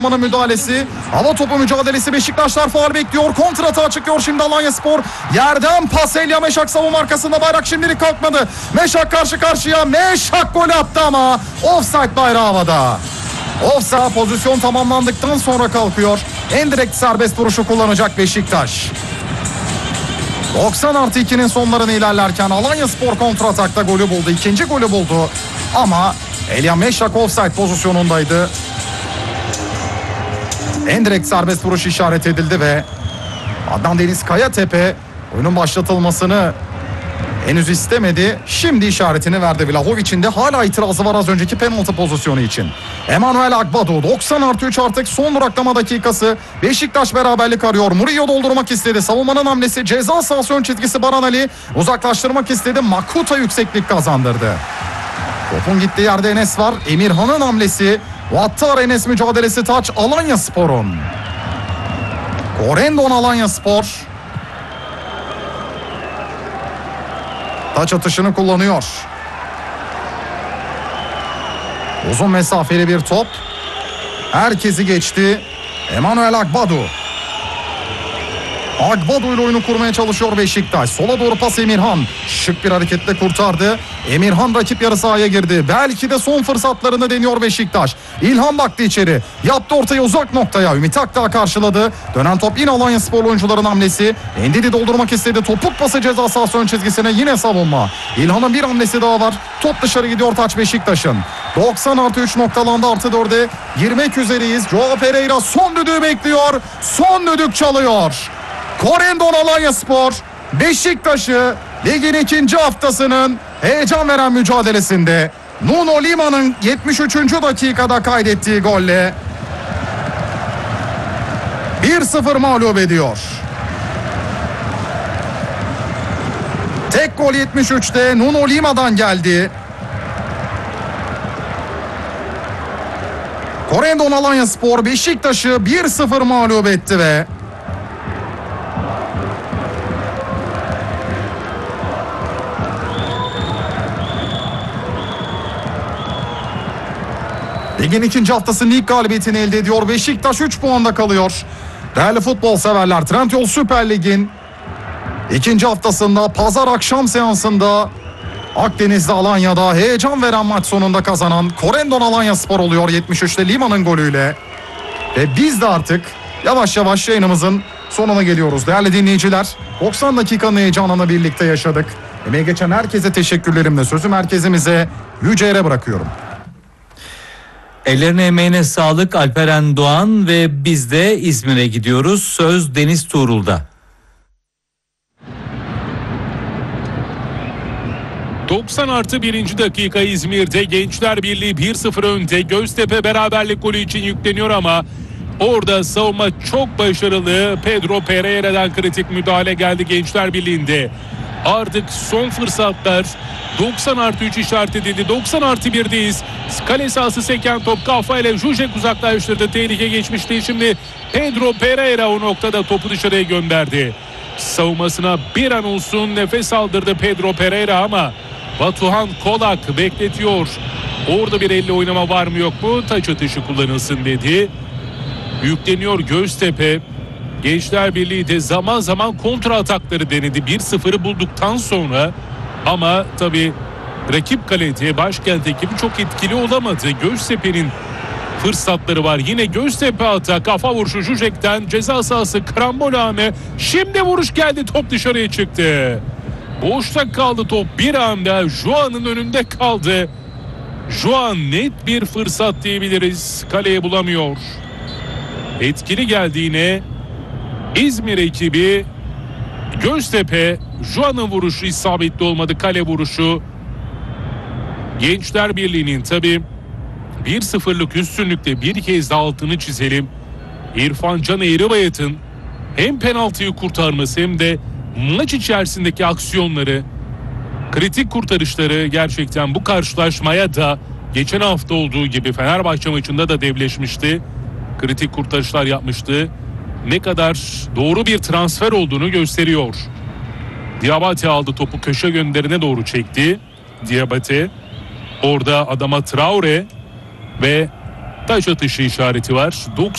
müdahalesi. Hava topu mücadelesi. Beşiktaşlar faul bekliyor. Kontratağa çıkıyor şimdi Alanyaspor. Yerden pas Elia Meşak savunma arkasında. Bayrak şimdilik kalkmadı. Meşak karşı karşıya. Meşak gol attı ama offside bayrağı havada. Offside pozisyon tamamlandıktan sonra kalkıyor. En direkt serbest vuruşu kullanacak Beşiktaş. 90+2'nin sonlarını ilerlerken Alanyaspor kontratakta golü buldu. İkinci golü buldu. Ama Elia Meşak offside pozisyonundaydı. En direkt serbest vuruş işaret edildi ve Adnan Deniz Kayatepe oyunun başlatılmasını henüz istemedi. Şimdi işaretini verdi. Vlahovic'in de hala itirazı var az önceki penaltı pozisyonu için. Emmanuel Agbadu 90+3 artık son duraklama dakikası. Beşiktaş beraberlik arıyor. Murillo doldurmak istedi. Savunmanın hamlesi ceza sahası ön çizgisi Baran Ali uzaklaştırmak istedi. Makuta yükseklik kazandırdı. Topun gittiği yerde Enes var. Emirhan'ın hamlesi. Vattar Enes mücadelesi taç Alanyaspor'un. Corendon Alanyaspor. Taç atışını kullanıyor. Uzun mesafeli bir top. Herkesi geçti. Emmanuel Agbadu. Agbadu ile oyunu kurmaya çalışıyor Beşiktaş. Sola doğru pas Emirhan. Şık bir hareketle kurtardı. Emirhan rakip yarı sahaya girdi. Belki de son fırsatlarını deniyor Beşiktaş. İlhan baktı içeri. Yaptı ortaya uzak noktaya. Ümit Akdağ karşıladı. Dönen top yine Alanyaspor oyuncuların hamlesi. Endidi doldurmak istedi. Topuk pası ceza sahası ön çizgisine yine savunma. İlhan'ın bir hamlesi daha var. Top dışarı gidiyor taç Beşiktaş'ın. 90+3 noktalandı +4'e. Girmek üzereyiz. Joao Pereira son düdüğü bekliyor. Son düdük çalıyor. Corendon Alanyaspor Beşiktaş'ı ligin ikinci haftasının heyecan veren mücadelesinde Nuno Lima'nın 73. dakikada kaydettiği golle 1-0 mağlup ediyor. Tek gol 73'te Nuno Lima'dan geldi. Corendon Alanyaspor Beşiktaş'ı 1-0 mağlup etti ve ligin ikinci haftasının ilk galibiyetini elde ediyor. Beşiktaş 3 puanda kalıyor. Değerli futbol severler, Trendyol Süper Lig'in ikinci haftasında pazar akşam seansında Akdeniz'de Alanya'da heyecan veren maç sonunda kazanan Corendon Alanyaspor oluyor 73'te Lima'nın golüyle. Ve biz de artık yavaş yavaş yayınımızın sonuna geliyoruz. Değerli dinleyiciler, 90 dakikanın heyecanını birlikte yaşadık. Emeği geçen herkese teşekkürlerimle sözü merkezimize Yüce'ye bırakıyorum. Ellerine emeğine sağlık Alperen Doğan ve biz de İzmir'e gidiyoruz. Söz Deniz Tuğrul'da. 90+1. dakika İzmir'de Gençler Birliği 1-0 önde. Göztepe beraberlik golü için yükleniyor ama orada savunma çok başarılı. Pedro Pereira'dan kritik müdahale geldi Gençler Birliği'nde. Artık son fırsatlar 90+3 işaret edildi. 90+1'deyiz. Kale sahası seken top kafayla Zuzek uzaklaştırdı. Tehlike geçmişti. Şimdi Pedro Pereira o noktada topu dışarıya gönderdi. Savunmasına bir an olsun nefes aldırdı Pedro Pereira ama Batuhan Kolak bekletiyor. Orada bir elle oynama var mı yok mu? Taç atışı kullanılsın dedi. Yükleniyor Göztepe. Gençler Birliği de zaman zaman kontra atakları denedi. 1-0'ı bulduktan sonra ama tabii rakip kaleci başkent ekibi çok etkili olamadı. Göztepe'nin fırsatları var. Yine Göztepe atak. Kafa vuruşu Zuzek'ten ceza sahası karambolane. Şimdi vuruş geldi. Top dışarıya çıktı. Boşta kaldı top. Bir anda Juan'ın önünde kaldı. Juan net bir fırsat diyebiliriz. Kaleye bulamıyor. Etkili geldi yine. İzmir ekibi. Göztepe. Juan'ın vuruşu isabetli olmadı. Kale vuruşu. Gençler Birliği'nin tabii 1-0'lık üstünlükte bir kez daha altını çizelim. İrfan Can Eğribayat'ın hem penaltıyı kurtarması hem de maç içerisindeki aksiyonları, kritik kurtarışları gerçekten bu karşılaşmaya da geçen hafta olduğu gibi Fenerbahçe maçında da devleşmişti. Kritik kurtarışlar yapmıştı. Ne kadar doğru bir transfer olduğunu gösteriyor. Diabate aldı topu, köşe gönderine doğru çekti. Diabate. Orada adama Traore ve taç atışı işareti var.